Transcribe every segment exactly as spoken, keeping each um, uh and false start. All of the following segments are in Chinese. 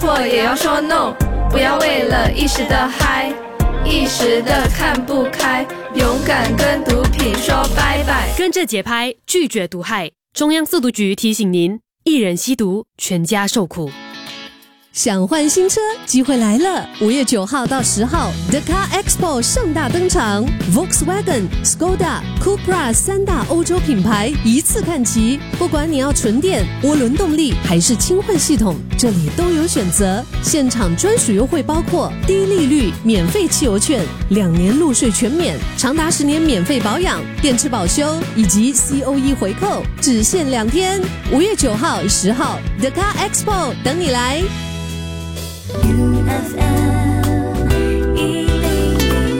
破也要说 no， 不要为了一时的嗨，一时的看不开，勇敢跟毒品说拜拜。 跟着节拍，拒绝毒害。中央速毒局提醒您：一人吸毒，全家受苦。 想换新车，机会来了！五月九号到十号 ，The Car Expo 盛大登场 ，Volkswagen、Skoda、Cupra 三大欧洲品牌一次看齐。不管你要纯电、涡轮动力还是轻混系统，这里都有选择。现场专属优惠包括低利率、免费汽油券、两年入税全免、长达十年免费保养、电池保修以及 C O E 回扣，只限两天。五月九号、十号 ，The Car Expo 等你来。 U F M 一零零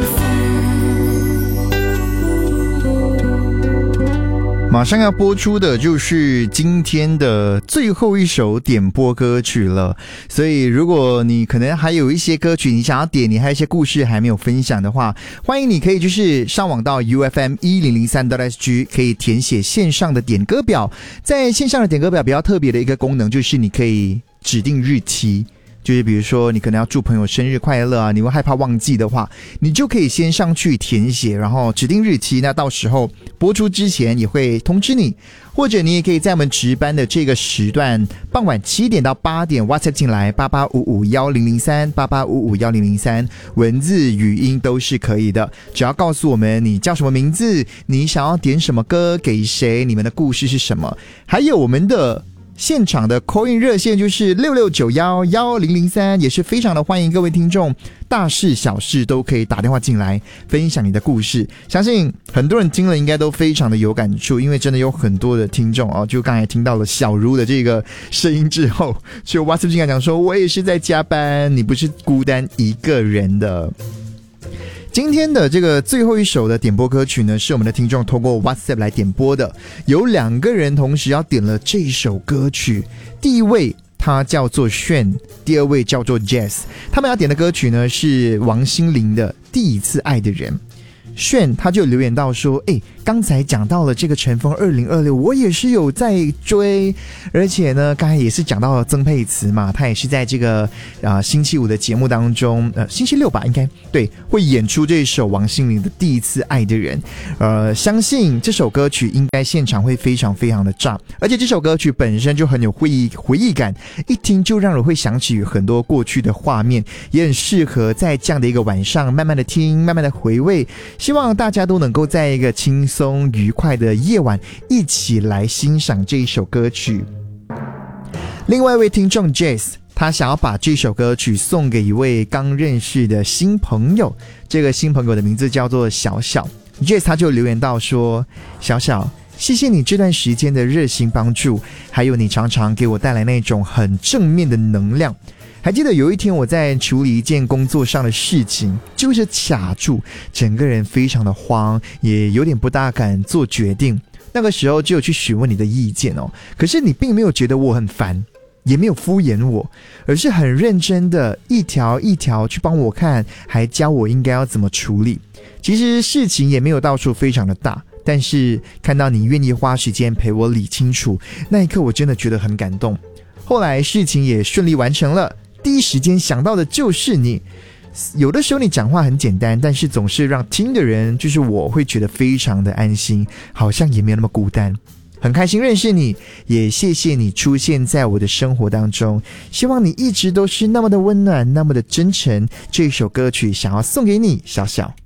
三， 马上要播出的就是今天的最后一首点播歌曲了，所以如果你可能还有一些歌曲你想要点，你还有一些故事还没有分享的话，欢迎你可以就是上网到 U F M 一零零三 .S G， 可以填写线上的点歌表。在线上的点歌表比较特别的一个功能就是你可以指定日期，就是比如说你可能要祝朋友生日快乐啊，你会害怕忘记的话，你就可以先上去填写，然后指定日期，那到时候播出之前也会通知你，或者你也可以在我们值班的这个时段傍晚七点到八点 WhatsApp 进来八八五五一零零三 八八五五一零零三，文字语音都是可以的，只要告诉我们你叫什么名字，你想要点什么歌给谁，你们的故事是什么，还有我们的现场的 call in 热线就是六六九一一零零三，也是非常的欢迎各位听众，大事小事都可以打电话进来分享你的故事。相信很多人听了应该都非常的有感触，因为真的有很多的听众哦，就刚才听到了小茹的这个声音之后，就 WhatsApp 进来讲说，我也是在加班，你不是孤单一个人的。今天的这个最后一首的点播歌曲呢，是我们的听众透过 WhatsApp 来点播的，有两个人同时要点了这首歌曲，第一位他叫做炫，第二位叫做 Jess， 他们要点的歌曲呢是王心凌的《第一次爱的人》。炫他就留言到说，诶，刚才讲到了这个乘风二零二六，我也是有在追，而且呢刚才也是讲到了曾沛慈嘛，他也是在这个呃星期五的节目当中，呃星期六吧应该对，会演出这首王心凌的《第一次爱的人》。呃相信这首歌曲应该现场会非常非常的炸，而且这首歌曲本身就很有回忆回忆感，一听就让人会想起很多过去的画面，也很适合在这样的一个晚上慢慢的听，慢慢的回味。希望大家都能够在一个轻松愉快的夜晚一起来欣赏这一首歌曲。另外一位听众 Jess， 他想要把这首歌曲送给一位刚认识的新朋友，这个新朋友的名字叫做小小。 Jess 他就留言到说，小小，谢谢你这段时间的热心帮助，还有你常常给我带来那种很正面的能量。还记得有一天我在处理一件工作上的事情，就是卡住，整个人非常的慌，也有点不大敢做决定。那个时候就有去询问你的意见哦，可是你并没有觉得我很烦，也没有敷衍我，而是很认真的一条一条去帮我看，还教我应该要怎么处理。其实事情也没有到处非常的大，但是看到你愿意花时间陪我理清楚，那一刻我真的觉得很感动。后来事情也顺利完成了，第一时间想到的就是你。有的时候你讲话很简单，但是总是让听的人，就是我会觉得非常的安心，好像也没有那么孤单。很开心认识你，也谢谢你出现在我的生活当中，希望你一直都是那么的温暖，那么的真诚。这首歌曲想要送给你，小小。